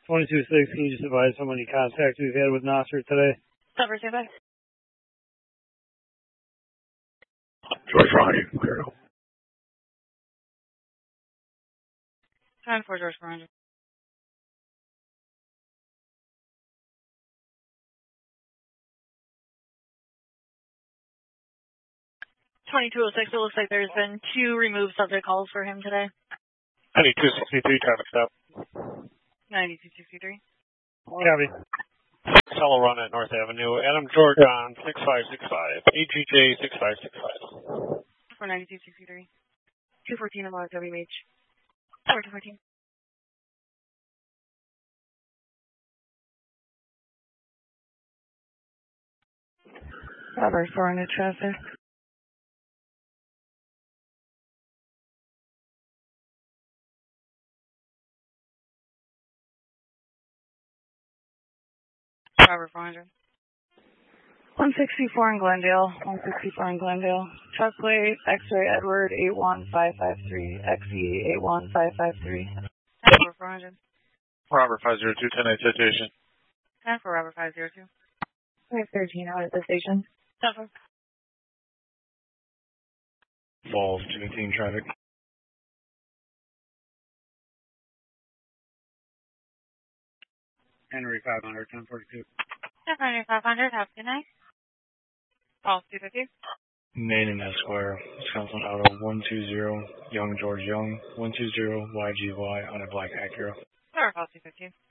22-6, can you just advise how many contacts we've had with Nasser today? Cover, say bye. George Ronnie, clear out. 10-4, George 400. 2206, it looks like there's been 2 removed subject calls for him today. 9263, traffic stop. 9263. Copy. Fellow run at North Avenue. Adam George on 6565. AGJ 6565. For 9263. 214 on WH. Over 214. Robert 400 traffic. Robert 400. 164 in Glendale. 164 in Glendale. Truck plate X-ray Edward 81553. XE 81553. Robert 400. Robert 502, 10-8 citation. 10 for Robert 502. 513 out at the station. 10 for. Falls 218 traffic. Henry 500, 1042. Henry 500, have a good night. Falls 250. Main and Esquire, Wisconsin Auto 120, Young George Young, 120 YGY on a black Acura. Or Falls 250.